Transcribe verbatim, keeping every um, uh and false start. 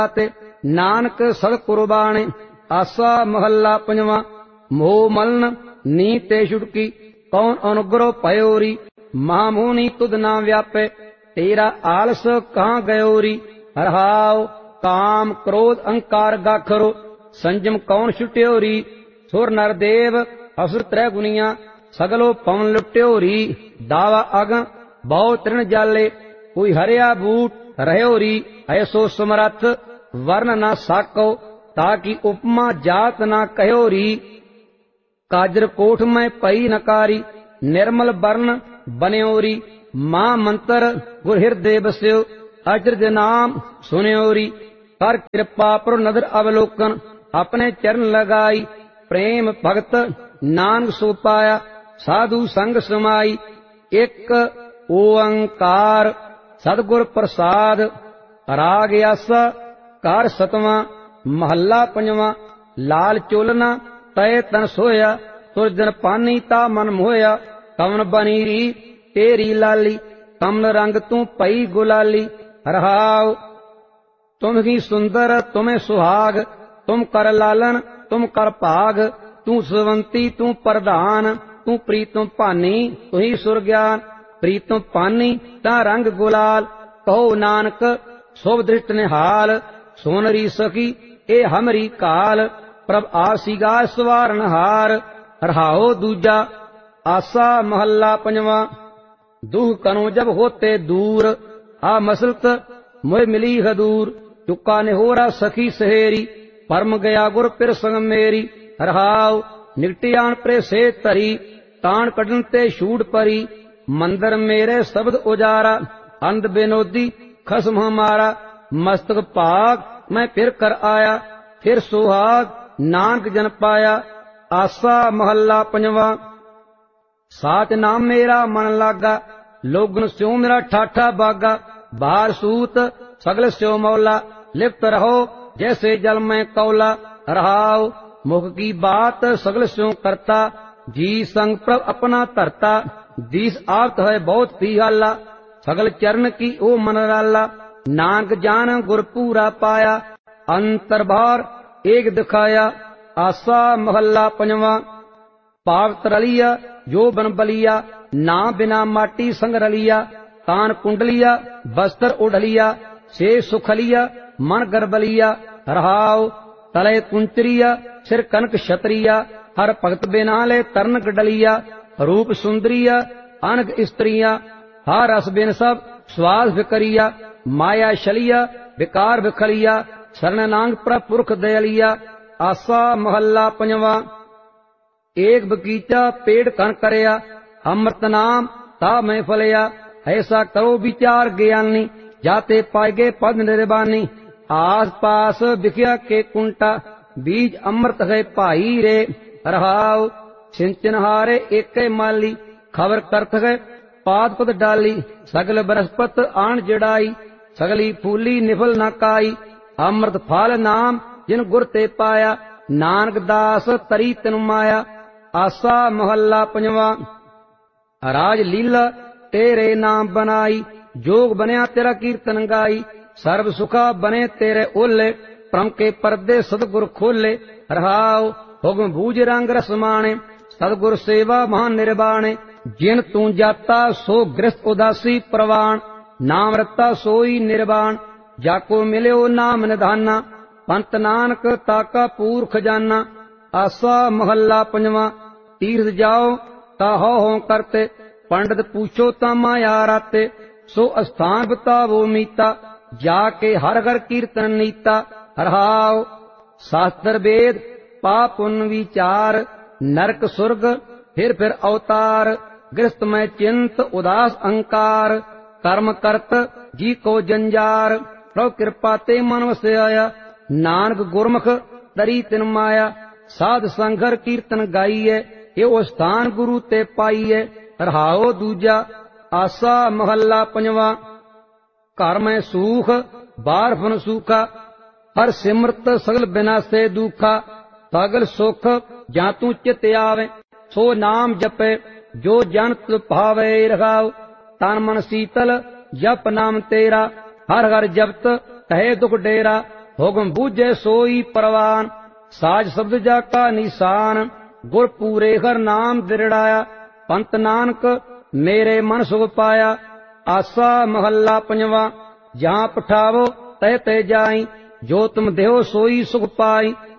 ਤੇ ਨਾਨਕ ਸਦ ਕੁਰਬਾਣੇ। ਆਸਾ ਮਹੱਲਾ ਪੰਜਵਾਂ। ਮੋਹ ਮਲਨ ਨੀ ਤੇ ਛੁਟਕੀ, ਕੌਣ ਅਨੁਗ੍ਰਹ ਪਇਓਰੀ। ਮਹਾਮੋਹਨੀ ਤੁਧ ਨਾ ਵਿਆਪੇ, ਤੇਰਾ ਆਲਸ ਕਹਾਂ ਗਇਓਰੀ। ਰਹਾਉ ਕਾਮ ਕ੍ਰੋਧ ਅਹੰਕਾਰ ਗਾਖਰੋ, ਸੰਜਮ ਕੌਣ ਛੁਟਿਓਰੀ। ਸੁਰ ਨਰ ਦੇਵ ਅਸੁਰ ਤ੍ਰੈ ਗੁਨੀਆਂ, ਸਗਲੋ ਪਵਨ ਲੁਟਿਓਰੀ। ਦਾਵਾ ਅਗਨ ਬਹੁ ਤ੍ਰਿਣ ਜਾਲੇ, ਕੋਈ ਹਰਿਆ ਬੂਟ ਰਹਿਓਰੀ। ਐਸੋ ਸਮਰੱਥ ਵਰਨ ਨਾ ਸਾਕੋ, ਤਾਕੀ ਉਪਮਾ ਜਾਤ ਨਾ ਕਹਿਓਰੀ। ਕਾਜਰ ਕੋਠ ਮੈਂ ਪਈ ਨਕਾਰੀ, ਨਿਰਮਲ ਬਰਨ ਬਨਿਓਰੀ। ਮਾਂ ਮੰਤਰ ਗੁਰ ਹਿਰਦੇ ਬਸਿਓ, ਅਚਰਜ ਨਾਮ ਸੁਨਿਓਰੀ। ਕਰ ਕਿਰਪਾ ਪਰ ਨਦਰ ਅਵਲੋਕਨ, ਆਪਣੇ ਚਰਨ ਲਗਾਈ। ਪ੍ਰੇਮ ਭਗਤ ਨਾਨਕ ਸੋ ਪਾਇਆ, ਸਾਧੂ ਸੰਗ ਸਮਾਈ। ਇੱਕ ਓੰਕਾਰ ਸਤਿਗੁਰ ਪ੍ਰਸਾਦ। ਰਾਗ ਆਸਾ ਘਰ ਸਤਵਾਂ। ਮਹੱਲਾ ਪੰਜਵਾਂ। ਲਾਲ ਚੋਲਨਾ ਤੈ ਤਨ ਸੋਇਆ, ਸੁਰਜਨ ਪਾਨੀ ਤਾ ਮਨ ਮੋਇਆ। ਕਵਨ ਬਨੀ ਰੀ ਤੇਰੀ ਲਾਲੀ, ਕਮਲ ਰੰਗ ਤੂੰ ਪਈ ਗੁਲਾਲੀ। ਰਹਾਉ ਤੁਮ ਹੀ ਸੁੰਦਰ ਤੁਮੇ ਸੁਹਾਗ, ਤੁਮ ਕਰ ਲਾਲਨ ਤੁਮ ਕਰ ਭਾਗ। ਤੂੰ ਸਵੰਤੀ ਤੂੰ ਪ੍ਰਧਾਨ, ਤੂੰ ਪ੍ਰੀਤਮ ਭਾਨੀ ਤੁਹੀ ਸੁਰ ਗਿਆਨ। ਪ੍ਰੀਤਮ ਪਾਨੀ ਤਾਂ ਰੰਗ ਗੁਲਾਲ, ਕਹੋ ਨਾਨਕ ਸ਼ੁਭ ਦ੍ਰਿਸ਼ਟ ਨਿਹਾਲ। ਸੋਨਰੀ ਸਖੀ ਇਹ ਹਮਰੀ ਕਾਲ, ਪ੍ਰਭ ਆਸੀਗਾ ਸਵਾਰਨ ਹਾਰ। ਰਹਾਉ ਦੂਜਾ। ਆਸਾ ਮਹੱਲਾ ਪੰਜਵਾਂ। ਦੁਖ ਕਨੋ ਜਬ ਹੋਤੇ ਦੂਰ, ਆ ਮਸਲਤ ਮੋਹ ਮਿਲੀ ਹਦੂਰ। ਚੁੱਕਾ ਨਿਹੋਰਾ ਸਖੀ ਸਹੇਰੀ, ਪਰਮ ਗਿਆ ਗੁਰ ਪਿਰ ਸੰਗ ਮੇਰੀ। ਰਹਾਉ ਨਿਕਟਿਆਣ ਪਰੇ ਸੇ ਧਰੀ, ਤਾਣ ਕੱਢਣ ਤੇ ਛੂਟ ਪਰੀ। ਮੰਦਰ ਮੇਰੇ ਸ਼ਬਦ ਉਜਾਰਾ, ਅੰਧ ਬਿਨੋਦੀ ਖਸਮ ਹਮਾਰਾ। ਮਸਤਕ ਭਾਗ ਮੈਂ ਫਿਰ ਕਰ ਆਇਆ, ਫਿਰ ਸੁਹਾਗ ਨਾਨਕ ਜਨ ਪਾਇਆ। ਆਸਾ ਮਹੱਲਾ ਪੰਜਵਾਂ। ਸਾਚ ਨਾਮ ਮੇਰਾ ਮਨ ਲਾਗਾ, ਲੋਗਨ ਸਿਉ ਮੇਰਾ ਠਾਠਾ ਬਾਗਾ। ਬਾਹਰ ਸੂਤ ਸਗਲ ਸਿਉ ਮੌਲਾ, ਲਿਪਤ ਰਹੋ ਜੈਸੇ ਜਲ ਮੈਂ ਕੌਲਾ। ਰਹਾਉ ਮੁਖ ਕੀ ਬਾਤ ਸਗਲ ਸਿਉ ਕਰਤਾ, ਜੀ ਸੰਗ ਪ੍ਰਭ ਆਪਣਾ ਧਰਤਾ। ਦੀਸ ਆਵਤ ਹੈ ਬਹੁਤ ਪੀਹਾਲਾ, ਸਗਲ ਚਰਨ ਕੀ ਉਹ ਮਨ ਰਾਲਾ। ਨਾਨਕ ਜਾਨ ਗੁਰ ਪੂਰਾ ਪਾਇਆ, ਅੰਤਰ ਬਾਹਰ ਏਕ ਦਿਖਾਇਆ। ਆਸਾ ਮਹੱਲਾ ਪੰਜਵਾਂ। ਪਾਵਤ ਰਲੀਆ ਜੋ ਬਨ ਬਲੀਆ, ਨਾ ਬਿਨਾ ਮਾਟੀ ਸੰਗ ਰਲੀਆ। ਕਾਨ ਕੁੰਡਲੀਆ ਬਸਤਰ ਉਡਲੀਆ, ਸੇ ਸੁਖਲੀਆ ਮਨ ਗਰਬਲੀਆ। ਰਹਾਉ ਤਲੇ ਕੁੰਚਰੀਆ ਸਿਰ ਕਨਕ ਛਤਰੀਆ, ਹਰ ਭਗਤ ਬਿਨਾ ਲੈ ਤਰਨ ਗਡਲੀਆ। ਰੂਪ ਸੁੰਦਰੀਆ ਅਨਗ ਇਸਤਰੀਆ, ਹਰ ਰਸ ਬਿਨ ਸਭ ਸਵਾਸ ਵਿਕਰੀਆ। ਮਾਇਆ ਛਲੀਆ ਵਿਕਾਰ ਵਿਖਲੀਆ, ਸਰਣ ਨਾਂਗ ਪ੍ਰਭ ਪੁਰਖ ਦਇਲੀਆ। ਆਸਾ ਮਹੱਲਾ ਪੰਜਵਾਂ। ਏਕ ਬਗੀਚਾ ਪੇੜ ਕਣ ਕਰਿਆ, ਅੰਮ੍ਰਿਤ ਨਾਮ ਤਾ ਮੈਂ ਫਲਿਆ। ਐਸਾ ਕਰੋ ਵਿਚਾਰ ਗਿਆਨੀ, ਜਾਤੇ ਪਾਏਗੇ ਪਦ ਨਿਰਬਾਨੀ। ਆਸ ਪਾਸ ਵਿਖਿਆ ਕੇ ਕੁੰਟਾ, ਬੀਜ ਅੰਮ੍ਰਿਤ ਹੈ ਭਾਈ ਰੇ। ਰਹਾਉ ਸਿੰਚਨ ਹਾਰੇ ਏਕੇ ਮਾਲੀ, ਖਬਰ ਕਰਤ ਹੈ ਪਾਦ ਪਦ ਡਾਲੀ। ਸਗਲ ਬਰਸਪਤ ਆਣ ਜੜਾਈ, ਸਗਲੀ ਫੂਲੀ ਨਿਫਲ ਨਾ ਕਾਈ। ਅੰਮ੍ਰਿਤ ਫਲ ਨਾਮ ਜਿਨ ਗੁਰ ਤੇ ਪਾਇਆ, ਨਾਨਕ ਦਾਸ ਤਰੀ ਤਨ ਮਾਇਆ। ਆਸਾ ਮਹੱਲਾ ਪੰਜਵਾਂ। ਰਾਜ ਲੀਲਾ ਤੇਰੇ ਨਾਮ ਬਨਾਈ, ਜੋਗ ਬਨਿਆ ਤੇਰਾ ਕੀਰਤਨ ਗਾਈ। ਸਰਬ ਸੁਖਾ ਬਨੇ ਤੇਰੇ ਓਲੇ, ਭ੍ਰਮ ਕੇ ਪਰਦੇ ਸਤਿਗੁਰ ਖੋਲੇ। ਰਹਾਉ ਹੁਕਮ ਬੂਝ ਰੰਗ ਰਸਮਾਣੇ, ਸਤਿਗੁਰ ਸੇਵਾ ਮਹਾਨ ਨਿਰਬਾਣੇ। ਜਿਨ ਤੂੰ ਜਾਤਾ ਸੋ ਗ੍ਰਸਤ ਉਦਾਸੀ ਪ੍ਰਵਾਨ, ਨਾਮ ਰਤਾ ਸੋਈ ਨਿਰਵਾਣ। ਜਾਕੋ ਮਿਲਿਓ ਨਾਮ ਨਿਧਾਨਾ, ਪੰਤ ਨਾਨਕ ਤਾਕਾ ਪੂਰ ਖਜ਼ਾਨਾ। ਆਸਾ ਮਹੱਲਾ ਪੰਜਵਾਂ। ਤੀਰਥ ਜਾਓ ਤਾ ਹੋ ਹੋ ਕਰਤੇ, ਪੰਡਤ ਪੂਛੋ ਤਾ ਮਾਇਆ ਰਾਤੇ। ਸੋ ਅਸਥਾਨ ਬਤਾਵੋ ਮੀਤਾ, ਜਾ ਕੇ ਹਰ ਹਰ ਕੀਰਤਨ ਨੀਤਾ। ਰਹਾਉ ਸ਼ਾਸਤਰ ਵੇਦ ਪਾਪ ਪੁੰਨ ਵਿਚਾਰ, ਨਰਕ ਸੁਰਗ ਫਿਰ ਫਿਰ ਅਵਤਾਰ। ਗ੍ਰਸਤ ਮੈਂ ਚਿੰਤ ਉਦਾਸ ਅਹੰਕਾਰ, ਕਰਮ ਕਰਤ ਜੀ ਕੋ ਜੰਜਾਰ। ਪ੍ਰਭ ਕਿਰਪਾ ਤੇ ਮਨ ਵਸਿਆਇਆ, ਨਾਨਕ ਗੁਰਮੁਖ ਤਰੀ ਤਿਨ ਮਾਇਆ। ਸਾਧ ਸੰਗਰ ਕੀਰਤਨ ਗਾਈਏ, ਇਹੋ ਸਥਾਨ ਗੁਰੂ ਤੇ ਪਾਈਏ। ਰਹਾਉ ਦੂਜਾ। ਆਸਾ ਮਹੱਲਾ ਪੰਜਵਾਂ। ਘਰ ਮੈਂ ਸੂਖ ਬਾਹਰ ਫਨ ਸੂਖਾ, ਹਰ ਸਿਮਰਤ ਸਗਲ ਬਿਨਾਸੇ ਦੁਖਾ। ਸਗਲ ਸੁਖ ਜਾਂ ਤੂੰ ਚਿਤ ਆਵੇ, ਸੋ ਨਾਮ ਜਪੇ ਜੋ ਜਨ ਤੁ ਭਾਵੇ। ਰਹਾਉ ਤਨ ਮਨ ਸੀਤਲ ਜਪ ਨਾਮ ਤੇਰਾ, ਹਰ ਹਰ ਜਪਤ ਕਹੇ ਦੁਖ ਡੇਰਾ। ਹੁਕਮ ਬੂਝੇ ਸੋਈ ਪਰਵਾਨ ਸਾਜ ਸ਼ਬਦ ਜਾ ਕਾ ਨਿਸ਼ਾਨ ਗੁਰ ਪੂਰੇ ਹਰ ਨਾਮ ਦਿਰੜਾਇਆ ਪੰਤ ਨਾਨਕ ਮੇਰੇ ਮਨ ਸੁਖ ਪਾਇਆ ਆਸਾ ਮਹੱਲਾ ਪੰਜਵਾ ਜਾਂ ਪਠਾਵੋ ਤੈ ਤੈ ਜਾਈ ਜੋ ਤੁਮ ਦੇਹੋ ਸੋਈ ਸੁਖ ਪਾਈ